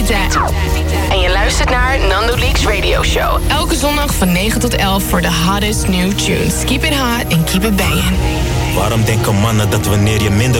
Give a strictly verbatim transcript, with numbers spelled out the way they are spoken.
Vita. En je luistert naar Nando Leaks Radio Show. Elke zondag van negen tot elf voor de hottest new tunes. Keep it hot and keep it banging. Waarom denken mannen dat wanneer je minder